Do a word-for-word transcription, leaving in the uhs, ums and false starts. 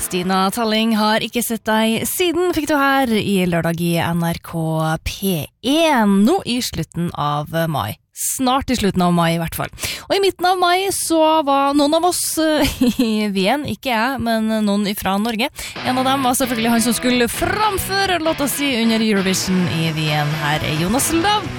Stina Talling har ikke sett deg siden, fikk du her i lørdag i N R K P én, nå i slutten av mai. Snart i slutten av mai i hvert fall. Og i midten av mai så var noen av oss i Wien, ikke jeg, men noen fra Norge. En av dem var selvfølgelig han som skulle framføre låta si under Eurovision i Wien. Her er Jonas Love